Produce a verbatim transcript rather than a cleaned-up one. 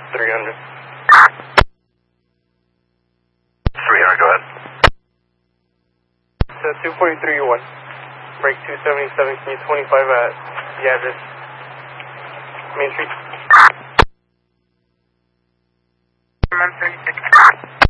three hundred. three hundred, go ahead. So two forty-three one. Break two seventy-seven, can you twenty-five at the address? Main Street. one thirty-six.